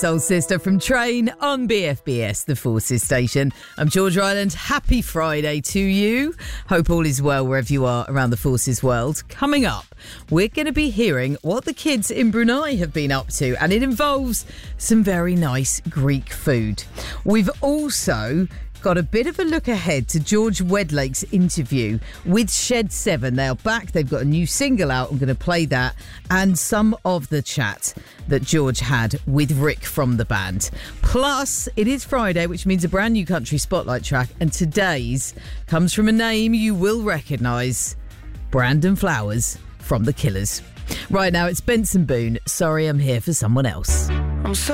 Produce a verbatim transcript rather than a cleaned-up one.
Soul Sister from Train on B F B S, the Forces station. I'm Georgia Island. Happy Friday to you. Hope all is well wherever you are around the Forces world. Coming up, we're going to be hearing what the kids in Brunei have been up to, and it involves some very nice Greek food. We've also got a bit of a look ahead to George Wedlake's interview with Shed seven. They are back. They've got a new single out. I'm going to play that and some of the chat that George had with Rick from the band. Plus, it is Friday, which means a brand new country spotlight track. And today's comes from a name you will recognise, Brandon Flowers from The Killers. Right now, it's Benson Boone. Sorry, I'm here for someone else. I'm so